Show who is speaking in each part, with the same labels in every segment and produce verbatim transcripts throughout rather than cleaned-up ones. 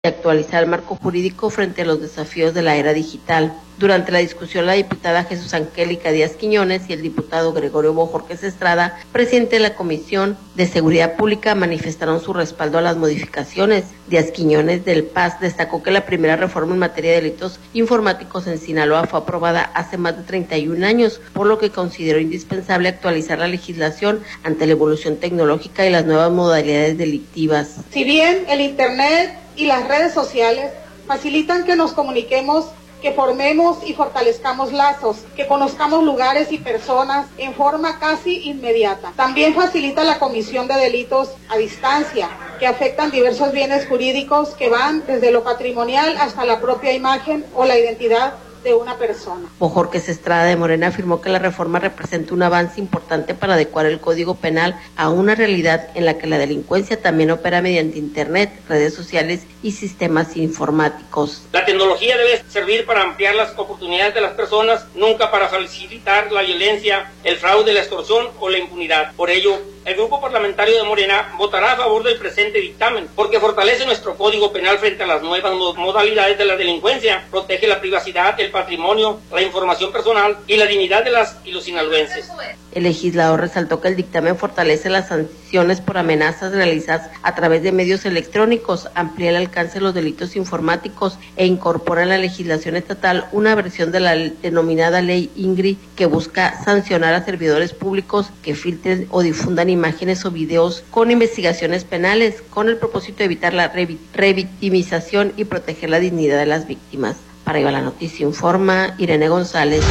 Speaker 1: y actualizar el marco jurídico frente a los desafíos de la era digital. Durante la discusión, la diputada Jesús Angélica Díaz Quiñones y el diputado Gregorio Bojorquez Estrada, presidente de la Comisión de Seguridad Pública, manifestaron su respaldo a las modificaciones. Díaz Quiñones del P A S destacó que la primera reforma en materia de delitos informáticos en Sinaloa fue aprobada hace más de treinta y un años, por lo que consideró indispensable actualizar la legislación ante la evolución tecnológica y las nuevas modalidades delictivas.
Speaker 2: Si bien el Internet y las redes sociales facilitan que nos comuniquemos, que formemos y fortalezcamos lazos, que conozcamos lugares y personas en forma casi inmediata. También facilita la comisión de delitos a distancia, que afectan diversos bienes jurídicos que van desde lo patrimonial hasta la propia imagen o la identidad de una persona.
Speaker 1: Bojorquez Estrada de Morena afirmó que la reforma representa un avance importante para adecuar el Código Penal a una realidad en la que la delincuencia también opera mediante Internet, redes sociales y sistemas informáticos.
Speaker 3: La tecnología debe servir para ampliar las oportunidades de las personas, nunca para facilitar la violencia, el fraude, la extorsión o la impunidad. Por ello, el Grupo Parlamentario de Morena votará a favor del presente dictamen, porque fortalece nuestro Código Penal frente a las nuevas modalidades de la delincuencia, protege la privacidad, el patrimonio, la información personal y la dignidad de las y los sinaloenses.
Speaker 1: El legislador resaltó que el dictamen fortalece las sanciones por amenazas realizadas a través de medios electrónicos, amplía el alcance de los delitos informáticos e incorpora en la legislación estatal una versión de la denominada Ley Ingrid que busca sancionar a servidores públicos que filtren o difundan imágenes o videos con investigaciones penales, con el propósito de evitar la revictimización y proteger la dignidad de las víctimas. Para Viva la Noticia informa Irene González.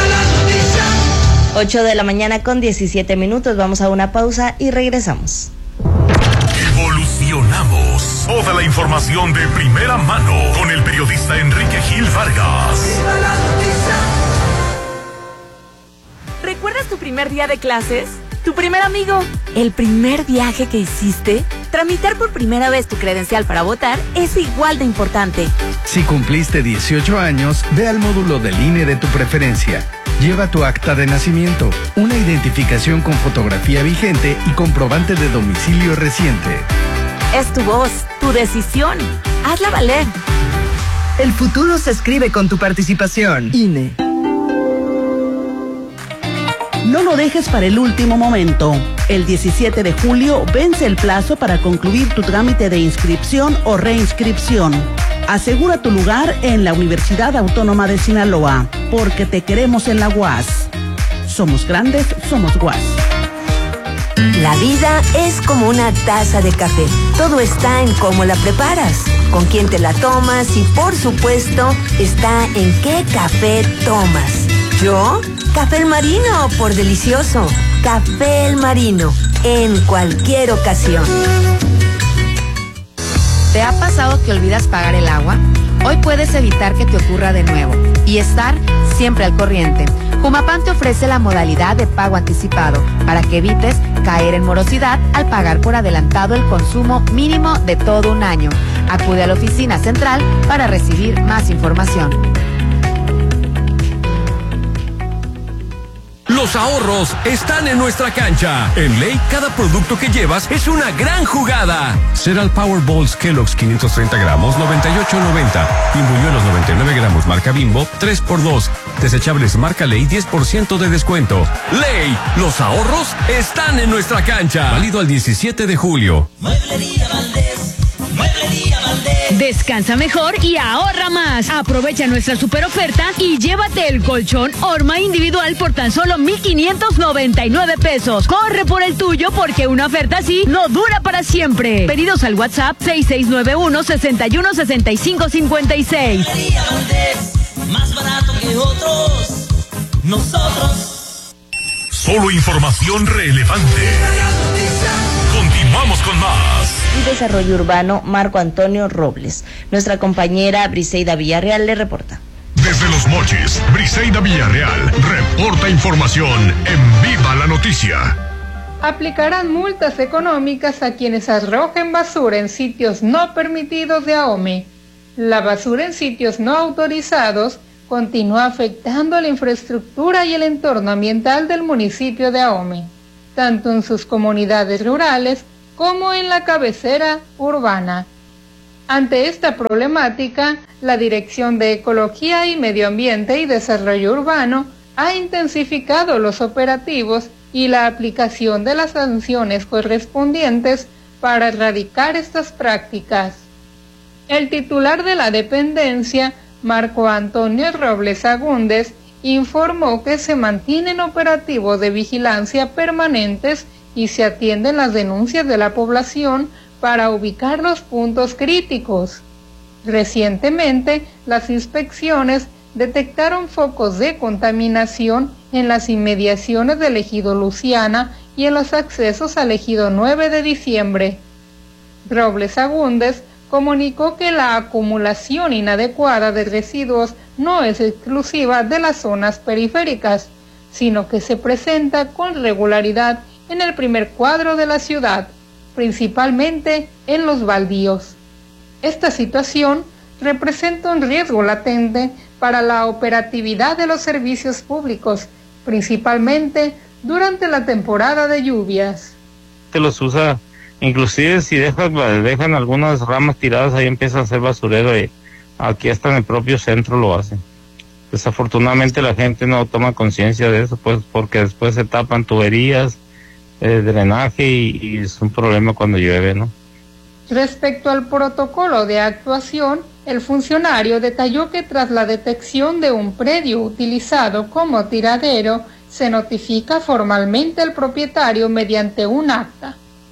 Speaker 4: ocho de la mañana con diecisiete minutos, vamos a una pausa y regresamos.
Speaker 5: Evolucionamos. Toda la información de primera mano con el periodista Enrique Gil Vargas.
Speaker 6: ¿Recuerdas tu primer día de clases? ¿Tu primer amigo? ¿El primer viaje que hiciste? Tramitar por primera vez tu credencial para votar es igual de importante.
Speaker 7: Si cumpliste dieciocho años, ve al módulo del I N E de tu preferencia. Lleva tu acta de nacimiento, una identificación con fotografía vigente y comprobante de domicilio reciente.
Speaker 6: Es tu voz, tu decisión. Hazla valer.
Speaker 8: El futuro se escribe con tu participación. I N E. No lo dejes para el último momento. El diecisiete de julio vence el plazo para concluir tu trámite de inscripción o reinscripción. Asegura tu lugar en la Universidad Autónoma de Sinaloa, porque te queremos en la U A S. Somos grandes, somos U A S.
Speaker 9: La vida es como una taza de café. Todo está en cómo la preparas, con quién te la tomas y, por supuesto, está en qué café tomas. ¿Yo? Café El Marino, por delicioso. Café El Marino, en cualquier ocasión.
Speaker 10: ¿Te ha pasado que olvidas pagar el agua? Hoy puedes evitar que te ocurra de nuevo y estar siempre al corriente. Jumapam te ofrece la modalidad de pago anticipado para que evites caer en morosidad al pagar por adelantado el consumo mínimo de todo un año. Acude a la oficina central para recibir más información.
Speaker 11: Los ahorros están en nuestra cancha. En Ley, cada producto que llevas es una gran jugada.
Speaker 12: Cereal Power Balls Kellogg's quinientos treinta gramos, noventa y ocho noventa. Pimbuñuelos noventa y nueve gramos marca Bimbo, tres por dos. Desechables marca Ley, diez por ciento de descuento.
Speaker 11: Ley, los ahorros están en nuestra cancha.
Speaker 12: Válido al diecisiete de julio.
Speaker 13: Mueblería Valdés. Mueblería Valdés.
Speaker 14: Descansa mejor y ahorra más. Aprovecha nuestra super oferta y llévate el colchón Orma individual por tan solo mil quinientos noventa y nueve pesos. Corre por el tuyo porque una oferta así no dura para siempre. Pedidos al WhatsApp seis seis nueve uno, seis uno, seis cinco cinco seis.
Speaker 13: Mueblería Valdés. Más barato que otros. Nosotros.
Speaker 5: Solo información relevante. Continuamos con más.
Speaker 4: Y Desarrollo Urbano, Marco Antonio Robles. Nuestra compañera Briseida Villarreal le reporta.
Speaker 5: Desde Los Mochis, Briseida Villarreal reporta información en Viva la Noticia.
Speaker 15: Aplicarán multas económicas a quienes arrojen basura en sitios no permitidos de AOME. La basura en sitios no autorizados continúa afectando la infraestructura y el entorno ambiental del municipio de AOME, tanto en sus comunidades rurales como en la cabecera urbana. Ante esta problemática, la Dirección de Ecología y Medio Ambiente y Desarrollo Urbano ha intensificado los operativos y la aplicación de las sanciones correspondientes para erradicar estas prácticas. El titular de la dependencia, Marco Antonio Robles Agúndez, informó que se mantienen operativos de vigilancia permanentes y se atienden las denuncias de la población para ubicar los puntos críticos. Recientemente, las inspecciones detectaron focos de contaminación en las inmediaciones del ejido Luciana y en los accesos al ejido nueve de diciembre. Robles Agúndez comunicó que la acumulación inadecuada de residuos no es exclusiva de las zonas periféricas, sino que se presenta con regularidad en el primer cuadro de la ciudad, principalmente en los baldíos. Esta situación representa un riesgo latente para la operatividad de los servicios públicos, principalmente durante la temporada de lluvias.
Speaker 16: Se los usa, inclusive si dejan, dejan algunas ramas tiradas, ahí empieza a hacer basurero y aquí hasta en el propio centro lo hacen. Desafortunadamente la gente no toma conciencia de eso, pues porque después se tapan tuberías, eh, drenaje y, y es un problema cuando llueve, ¿no?
Speaker 15: Respecto al protocolo de actuación, el funcionario detalló que tras la detección de un predio utilizado como tiradero, se notifica formalmente al propietario mediante un acta.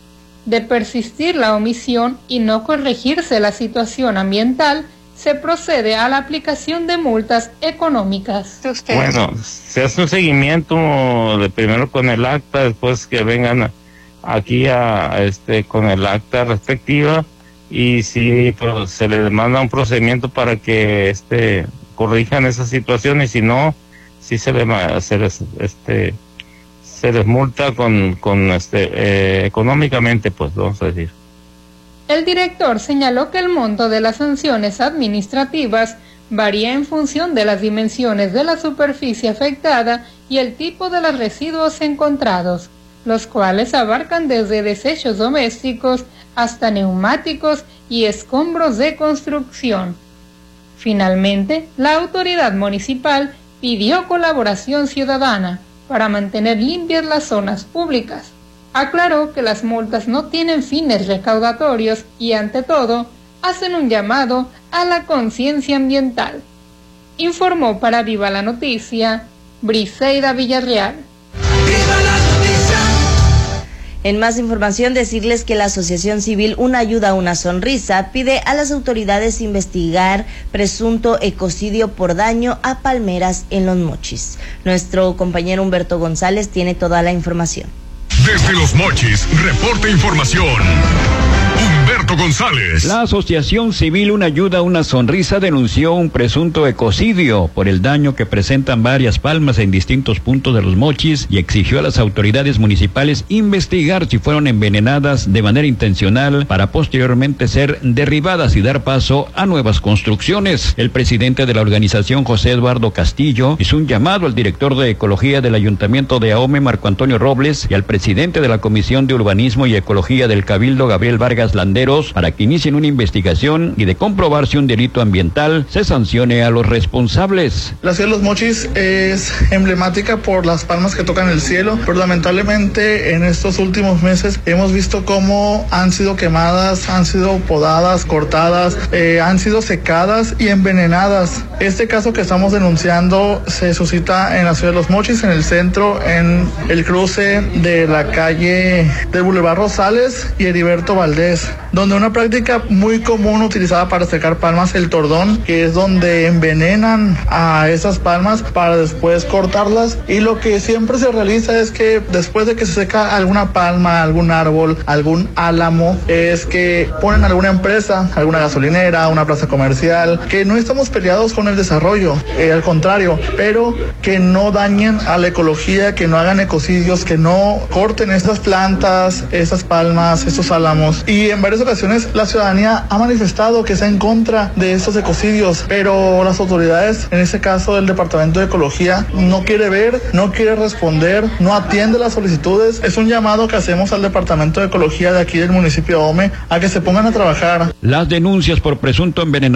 Speaker 15: De persistir la omisión y no corregirse la situación ambiental, se procede a la aplicación de multas económicas.
Speaker 16: Bueno, se hace un seguimiento de primero con el acta, después que vengan aquí a este con el acta respectiva y si pues, se le demanda un procedimiento para que este corrijan esa situación y si no, si se le se les, este se les multa con con este eh, económicamente, pues vamos a decir.
Speaker 15: El director señaló que el monto de las sanciones administrativas varía en función de las dimensiones de la superficie afectada y el tipo de los residuos encontrados, los cuales abarcan desde desechos domésticos hasta neumáticos y escombros de construcción. Finalmente, la autoridad municipal pidió colaboración ciudadana para mantener limpias las zonas públicas. Aclaró que las multas no tienen fines recaudatorios y, ante todo, hacen un llamado a la conciencia ambiental. Informó para Viva la Noticia, Briseida Villarreal.
Speaker 4: En más información, decirles que la Asociación Civil Una Ayuda, Una Sonrisa pide a las autoridades investigar presunto ecocidio por daño a palmeras en Los Mochis. Nuestro compañero Humberto González tiene toda la información.
Speaker 5: Desde Los Mochis, reporta información Humberto González.
Speaker 17: La Asociación Civil Una Ayuda, Una Sonrisa denunció un presunto ecocidio por el daño que presentan varias palmas en distintos puntos de Los Mochis y exigió a las autoridades municipales investigar si fueron envenenadas de manera intencional para posteriormente ser derribadas y dar paso a nuevas construcciones. El presidente de la organización, José Eduardo Castillo, hizo un llamado al director de Ecología del Ayuntamiento de Ahome, Marco Antonio Robles, y al presidente de la Comisión de Urbanismo y Ecología del Cabildo, Gabriel Vargas Landeros, para que inicien una investigación y de comprobarse un delito ambiental se sancione a los responsables.
Speaker 18: La ciudad de Los Mochis es emblemática por las palmas que tocan el cielo, pero lamentablemente en estos últimos meses hemos visto cómo han sido quemadas, han sido podadas, cortadas, eh, han sido secadas y envenenadas. Este caso que estamos denunciando se suscita en la ciudad de Los Mochis, en el centro, en el cruce de la calle del Boulevard Rosales y Heriberto Valdés, donde una práctica muy común utilizada para secar palmas, el tordón, que es donde envenenan a esas palmas para después cortarlas, y lo que siempre se realiza es que después de que se seca alguna palma, algún árbol, algún álamo, es que ponen alguna empresa, alguna gasolinera, una plaza comercial, que no estamos peleados con el desarrollo, eh, al contrario, pero que no dañen a la ecología, que no hagan ecocidios, que no corten estas plantas, estas palmas, estos álamos, y en varias ocasiones la ciudadanía ha manifestado que está en contra de estos ecocidios, pero las autoridades, en este caso el Departamento de Ecología, no quiere ver, no quiere responder, no atiende las solicitudes. Es un llamado que hacemos al Departamento de Ecología de aquí del municipio de Ahome a que se pongan a trabajar.
Speaker 17: Las denuncias por presunto envenenamiento